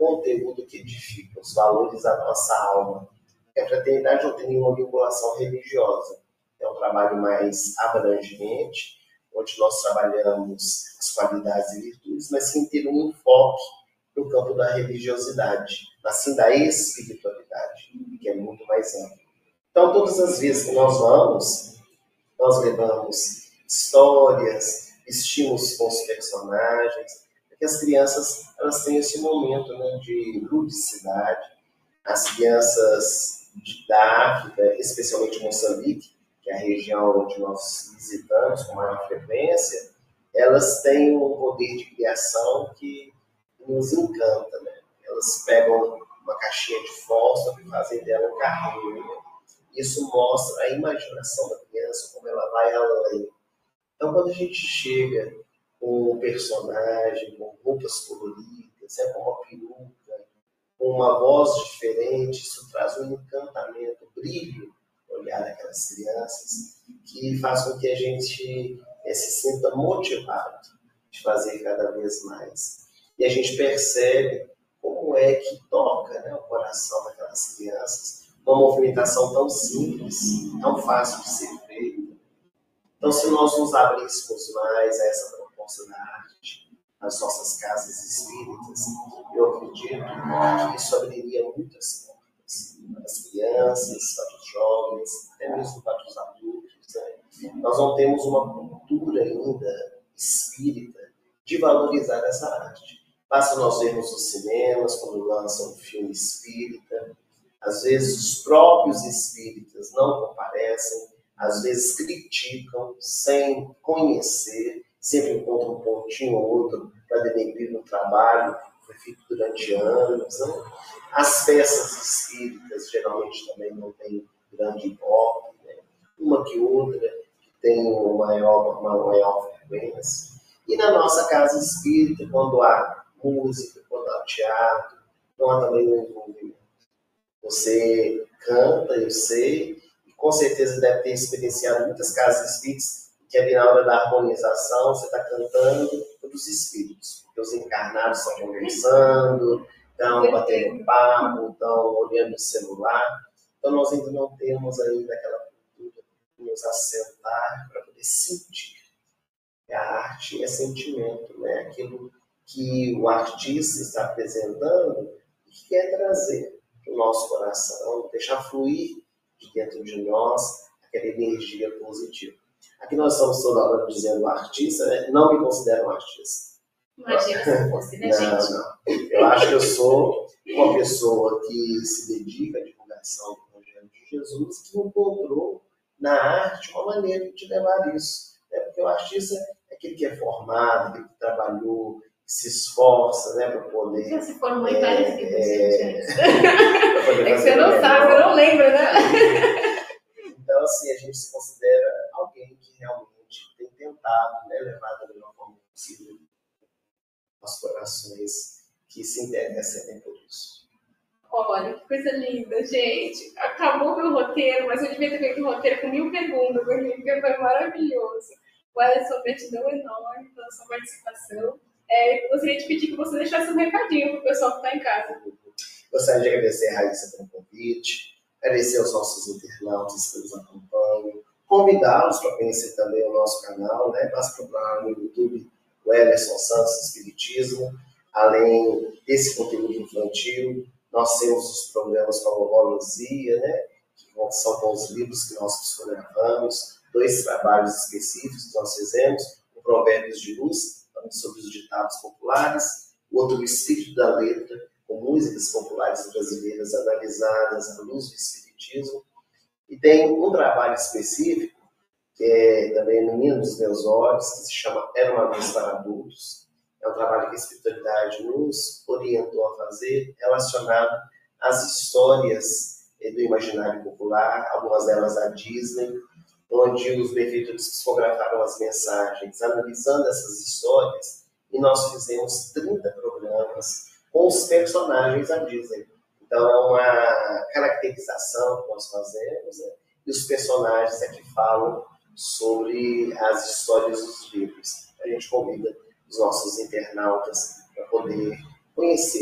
conteúdo que edifica, os valores da nossa alma. Porque a fraternidade não tem nenhuma vinculação religiosa. É um trabalho mais abrangente, onde nós trabalhamos as qualidades e virtudes, mas sem ter um enfoque no campo da religiosidade, mas sim da espiritualidade, que é muito mais amplo. Então, todas as vezes que nós vamos, nós levamos histórias, vestimos com os personagens, porque as crianças elas têm esse momento, né, de ludicidade. As crianças da África, especialmente Moçambique, que é a região onde nós visitamos com maior frequência, elas têm um poder de criação que nos encanta, né? Elas pegam uma caixinha de fósforo e fazem dela um carrinho. Isso mostra a imaginação da criança, como ela vai além. Então, quando a gente chega com um personagem, com roupas coloridas, com uma peruca, com uma voz diferente, isso traz um encantamento, um brilho no olhar daquelas crianças, que faz com que a gente se sinta motivado de fazer cada vez mais. E a gente percebe como é que toca, né, o coração daquelas crianças, uma movimentação tão simples, tão fácil de ser feita. Então, se nós nos abríssemos mais a essa proposta da arte, nas nossas casas espíritas, eu acredito que isso abriria muitas portas para as crianças, para os jovens, até mesmo para os adultos. Né? Nós não temos uma cultura ainda espírita de valorizar essa arte. Basta nós vermos os cinemas, quando lançam um filme espírita. Às vezes os próprios espíritas não comparecem, às vezes criticam sem conhecer, sempre encontram um pontinho ou outro para denegrir o trabalho que foi feito durante anos. Né? As peças espíritas geralmente também não têm grande ibope, né? Uma que outra que tem uma maior frequência. E na nossa casa espírita, quando há música, quando há teatro, não há também um envolvimento. Você canta, eu sei, e com certeza deve ter experienciado muitas casas espíritas, que ali na hora da harmonização você está cantando pelos espíritos, porque os encarnados estão conversando, estão batendo papo, estão olhando o celular. Então nós ainda não temos ainda aquela cultura de nos assentar para poder sentir. A arte é sentimento, né? Aquilo que o artista está apresentando e que quer trazer para o nosso coração, deixar fluir de dentro de nós aquela energia positiva. Aqui nós estamos toda hora dizendo artista, né? Não me considero um artista. Imagina se fosse, né, gente? Não. Eu acho que eu sou uma pessoa que se dedica à divulgação do Evangelho de Jesus, que encontrou na arte uma maneira de levar isso. Né? Porque o artista é aquele que é formado, aquele que trabalhou, que se esforça, né, para poder... Já se formou em várias vidas, gente. É que você não sabe, você não lembra, né? Então, assim, a gente se considera alguém que realmente tem tentado, né, levar da melhor forma possível aos corações que se interessem por isso. Olha, que coisa linda, gente. Acabou meu roteiro, mas eu devia ter feito um roteiro com 1000 perguntas, porque foi maravilhoso. O Alisson, gratidão enorme pela sua participação. Gostaria de pedir que você deixasse um recadinho para o pessoal que está em casa. Gostaria de agradecer a Raíssa pelo convite, agradecer aos nossos internautas que nos acompanham, convidá-los para conhecer também o nosso canal, né? Basta procurar no YouTube o Ellerson Santos Espiritismo. Além desse conteúdo infantil, nós temos os programas com a Vovó Luzia, né? Que são com os livros que nós psicografamos, 2 trabalhos específicos que nós fizemos, o Provérbios de Luz, sobre os ditados populares, o outro, o Espírito da Letra, com músicas populares brasileiras analisadas à luz do Espiritismo. E tem um trabalho específico, que é também Menino dos Meus Olhos, que se chama Era uma Vez para Adultos. É um trabalho que a espiritualidade nos orientou a fazer, relacionado às histórias do imaginário popular, algumas delas da Disney, onde os benfeitores psicografaram as mensagens, analisando essas histórias, e nós fizemos 30 programas com os personagens da Disney. Então, é uma caracterização que nós fazemos, né? E os personagens é que falam sobre as histórias dos livros. A gente convida os nossos internautas para poder conhecer